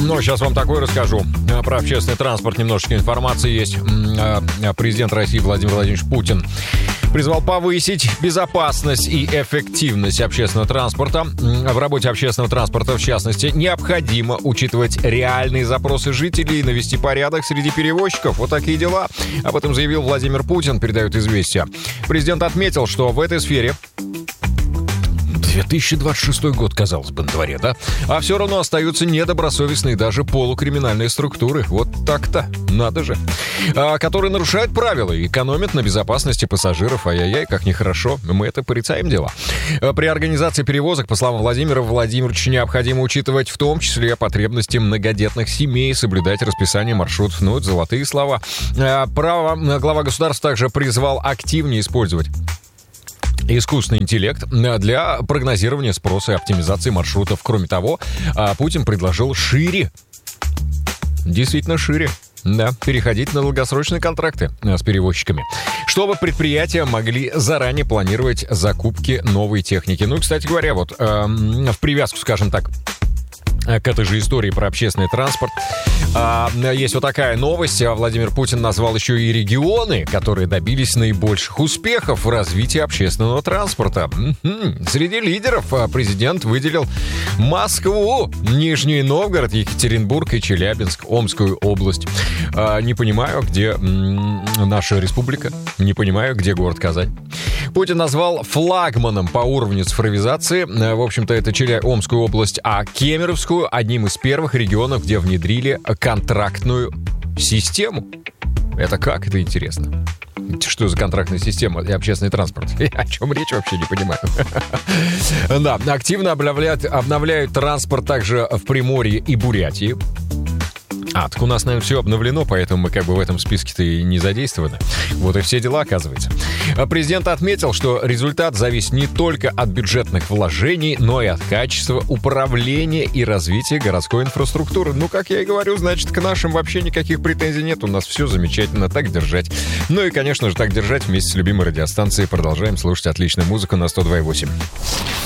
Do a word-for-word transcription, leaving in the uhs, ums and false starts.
Но сейчас вам такое расскажу. Про общественный транспорт немножечко информации есть. Президент России Владимир Владимирович Путин призвал повысить безопасность и эффективность общественного транспорта. В работе общественного транспорта, в частности, необходимо учитывать реальные запросы жителей и навести порядок среди перевозчиков. Вот такие дела. Об этом заявил Владимир Путин, передает «Известия». Президент отметил, что в этой сфере... две тысячи двадцать шестой год, казалось бы, на дворе, да? А все равно остаются недобросовестные даже полукриминальные структуры. Вот так-то, надо же. А, которые нарушают правила и экономят на безопасности пассажиров. Ай-яй-яй, как нехорошо. Мы это порицаем дело. А, при организации перевозок, по словам Владимира Владимировича, необходимо учитывать в том числе потребности многодетных семей, соблюдать расписание маршрутов. Ну, это золотые слова. А, право, глава государства также призвал активнее использовать искусственный интеллект для прогнозирования спроса и оптимизации маршрутов. Кроме того, Путин предложил шире, действительно шире, да, переходить на долгосрочные контракты с перевозчиками, чтобы предприятия могли заранее планировать закупки новой техники. Ну и, кстати говоря, вот э, в привязку, скажем так, к этой же истории про общественный транспорт. А, есть вот такая новость. Владимир Путин назвал еще и регионы, которые добились наибольших успехов в развитии общественного транспорта. М-м-м. Среди лидеров президент выделил Москву, Нижний Новгород, Екатеринбург и Челябинск, Омскую область. А, не понимаю, где м- наша республика. Не понимаю, где город Казань. Путин назвал флагманом по уровню цифровизации, в общем-то, это Челя... Омскую область, а Кемеровскую одним из первых регионов, где внедрили контрактную систему. Это как? Это интересно. Что за контрактная система и общественный транспорт? О чем речь, вообще не понимаю. Да, активно обновляют, обновляют транспорт также в Приморье и Бурятии. А, так у нас, наверное, все обновлено, поэтому мы как бы в этом списке-то и не задействованы. Вот и все дела, оказывается. Президент отметил, что результат зависит не только от бюджетных вложений, но и от качества управления и развития городской инфраструктуры. Ну, как я и говорю, значит, к нашим вообще никаких претензий нет. У нас все замечательно, так держать. Ну и, конечно же, так держать вместе с любимой радиостанцией. Продолжаем слушать отличную музыку на сто два и восемь.